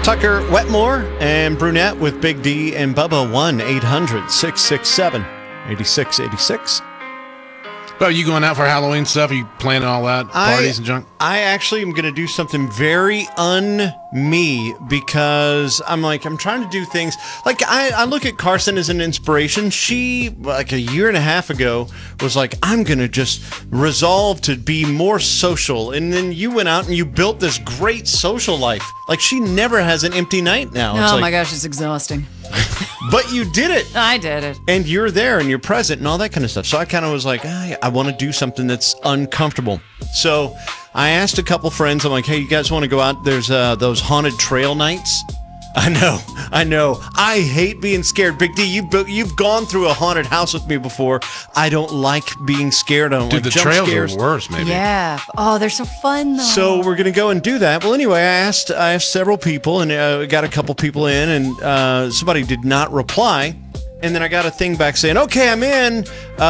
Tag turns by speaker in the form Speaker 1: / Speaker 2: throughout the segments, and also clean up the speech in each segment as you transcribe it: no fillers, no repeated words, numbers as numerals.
Speaker 1: Tucker Wetmore and Brunette with Big D and Bubba. 1-800-667-8686.
Speaker 2: Well, you going out for Halloween stuff? Are you planning all that? Parties and junk?
Speaker 1: I actually am going to do something very un-me because I'm trying to do things. Like, I look at Carson as an inspiration. She, like a year and a half ago, was like, I'm going to just resolve to be more social. And then you went out and you built this great social life. Like, she never has an empty night now.
Speaker 3: Oh, my gosh, it's exhausting.
Speaker 1: But you did it.
Speaker 3: I did it.
Speaker 1: And you're there and you're present and all that kind of stuff. So I kind of was like, I want to do something that's uncomfortable. So I asked a couple friends. I'm like, hey, you guys want to go out? There's those haunted trail nights. I know. I hate being scared. Big D, you've gone through a haunted house with me before. I don't like being scared. I don't like
Speaker 2: the
Speaker 1: jump
Speaker 2: trails
Speaker 1: scares.
Speaker 2: are worse, maybe.
Speaker 3: Yeah. Oh, they're so fun, though.
Speaker 1: So we're going to go and do that. Well, anyway, I asked several people and got a couple people in, and somebody did not reply. And then I got a thing back saying, okay, I'm in,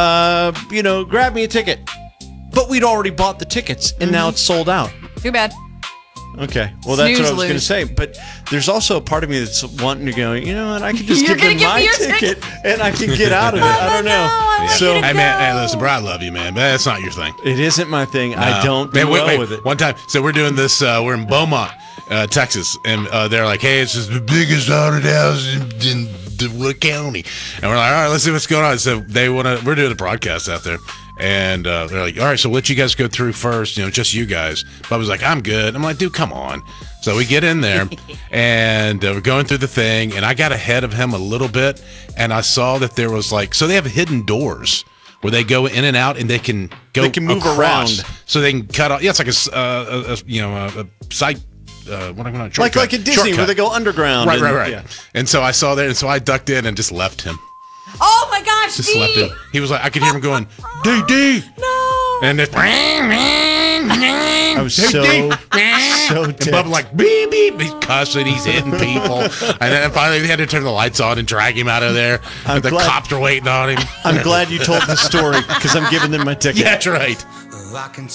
Speaker 1: grab me a ticket. But we'd already bought the tickets, and now it's sold out.
Speaker 3: Too bad.
Speaker 1: Okay, well, that's
Speaker 3: Snooze,
Speaker 1: what I was going to
Speaker 3: lose.
Speaker 1: say. But there's also a part of me that's wanting to go, you know what, I could just
Speaker 3: You're
Speaker 1: give them
Speaker 3: gonna
Speaker 1: my
Speaker 3: give me your
Speaker 1: ticket, and I can get out of it. I don't know.
Speaker 3: I want
Speaker 1: So
Speaker 3: you to
Speaker 2: Hey, man,
Speaker 3: go.
Speaker 2: listen, bro, I love you, man, but that's not your thing.
Speaker 1: it isn't my thing. I don't do
Speaker 2: Man,
Speaker 1: well with it.
Speaker 2: One time, so we're doing this, we're in Beaumont, Texas, and they're like, hey, it's just the biggest haunted house in Wood County. And we're like, all right, let's see what's going on. So we're doing a broadcast out there. And they're like, all right, so we'll let you guys go through first, just you guys. Bubba's was like, I'm good. I'm like, dude, come on. So we get in there, and we're going through the thing, and I got ahead of him a little bit, and I saw that there was so they have hidden doors where they go in and out, and they can go
Speaker 1: They can move
Speaker 2: across,
Speaker 1: around.
Speaker 2: so they can cut off. Yeah, it's like a side. What am I trying?
Speaker 1: Like at Disney where they go underground.
Speaker 2: Right.
Speaker 1: Yeah.
Speaker 2: And so I saw that, and so I ducked in and just left him.
Speaker 3: Oh, my gosh,
Speaker 2: Just
Speaker 3: D.
Speaker 2: left him. He was like, I could hear him going, D.
Speaker 3: No.
Speaker 2: And then,
Speaker 1: I was so
Speaker 2: and
Speaker 1: ticked.
Speaker 2: Bubba like, beep, beep. He's cussing. He's hitting people. And then finally they had to turn the lights on and drag him out of there.
Speaker 1: I'm
Speaker 2: And the
Speaker 1: glad-
Speaker 2: cops are waiting on him.
Speaker 1: I'm glad you told the story because I'm giving them my ticket.
Speaker 2: Yeah, that's right.
Speaker 4: I can